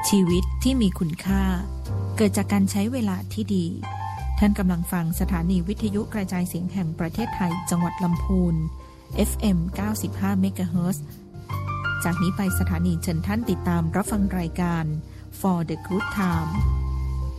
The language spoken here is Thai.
ชีวิตที่มีคุณค่าเกิดจากการใช้เวลาที่ดีท่านกำลังฟังสถานีวิทยุกระจายเสียงแห่งประเทศไทยจังหวัดลำพูน FM 95 MHz จากนี้ไปสถานีเชิญท่านติดตามรับฟังรายการ For the Good Time